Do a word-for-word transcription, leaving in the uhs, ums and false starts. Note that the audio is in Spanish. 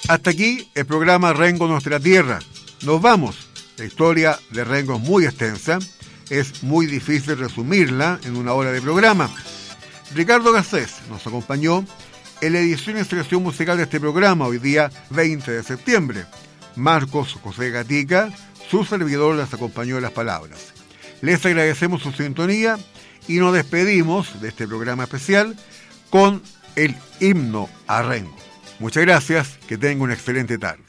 Hasta aquí el programa Rengo Nuestra Tierra. Nos vamos. La historia de Rengo es muy extensa. Es muy difícil resumirla en una hora de programa. Ricardo Garcés nos acompañó en la edición y selección musical de este programa, hoy día veinte de septiembre. Marcos José Gatica, su servidor, les acompañó en las palabras. Les agradecemos su sintonía y nos despedimos de este programa especial con el himno a Rengo. Muchas gracias, que tengan una excelente tarde.